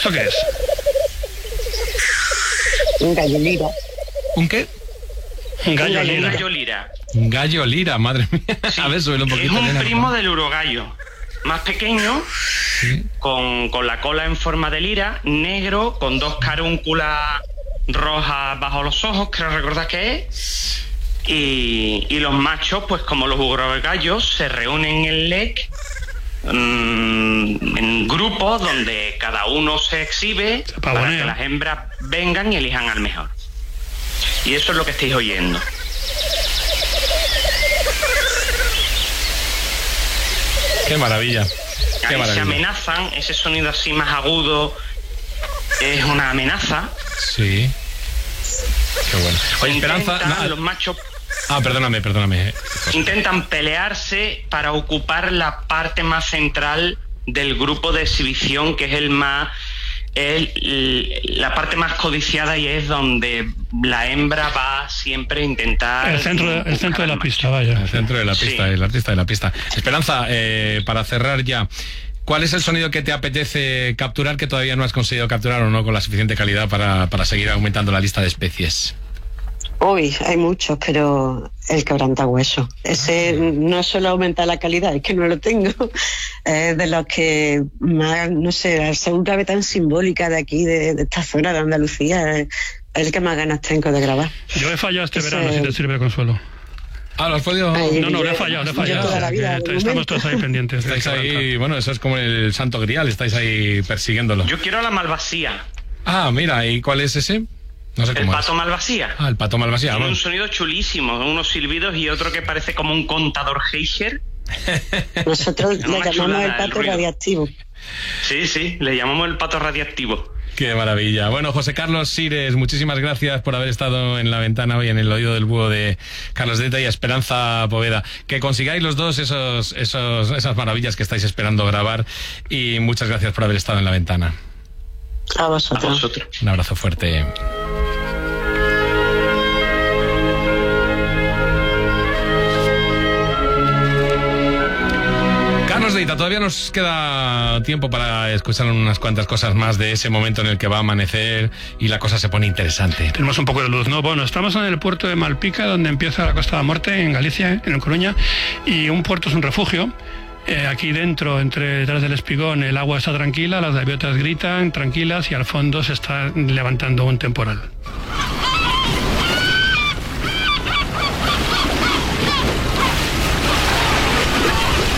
¿Esto qué es? Un gallo lira. ¿Un qué? Un gallo Un lira. gallo lira. Un gallo lira, madre mía. Sí, A ver, súbelo un poquito. es un nena, primo del urogallo. Más pequeño, Sí. con la cola en forma de lira, negro, con 2 carúnculas rojas bajo los ojos, creo recordar que es. Y los machos, pues como los urogallos, se reúnen en LEC en grupos donde cada uno se exhibe para que las hembras vengan y elijan al mejor. Y eso es lo que estáis oyendo. Qué maravilla. Qué Ahí maravilla. se amenazan, ese sonido así más agudo es una amenaza. Sí. Qué bueno. Oye, Esperanza... Intentan, los machos perdóname. intentan pelearse para ocupar la parte más central del grupo de exhibición, que es la parte más codiciada, y es donde la hembra va siempre a intentar... El centro de la pista, vaya. El centro de la pista, Sí. el artista de la pista. Esperanza, para cerrar ya, ¿cuál es el sonido que te apetece capturar que todavía no has conseguido capturar o no con la suficiente calidad para seguir aumentando la lista de especies? Uy, hay muchos, pero el quebrantahueso. Ese no solo aumenta la calidad, es que no lo tengo. Es de los que más, no sé, al ser un ave tan simbólica de aquí, de esta zona de Andalucía, es el que más ganas tengo de grabar. Yo he fallado este verano, si te sirve de consuelo. ¿Lo has podido...? No, lo he fallado. Toda la vida, Estamos todos ahí pendientes. Estáis ahí, bueno, eso es como el santo grial, estáis ahí persiguiéndolo. Yo quiero la malvasía. Mira, ¿y cuál es ese? No sé El cómo pato es. malvasía. El pato malvasía. Tiene un Vamos. sonido chulísimo, unos silbidos y otro que parece como un contador Geiger. Nosotros le Una llamamos chulada el el pato ruido. radiactivo. Sí, le llamamos el pato radiactivo. Qué maravilla. Bueno, José Carlos Sires, muchísimas gracias por haber estado en La Ventana hoy en el oído del búho de Carlos Deta y Esperanza Poveda. Que consigáis los dos esas maravillas que estáis esperando grabar, y muchas gracias por haber estado en La Ventana. A vosotros. A vosotros. Un abrazo fuerte. Carlos Deita, todavía nos queda tiempo para escuchar unas cuantas cosas más de ese momento en el que va a amanecer y la cosa se pone interesante. Tenemos un poco de luz, ¿no? Bueno, estamos en el puerto de Malpica, donde empieza la Costa de la Muerte, en Galicia, en Coruña, y un puerto es un refugio. Aquí dentro, detrás del espigón, el agua está tranquila, las gaviotas gritan tranquilas y al fondo se está levantando un temporal.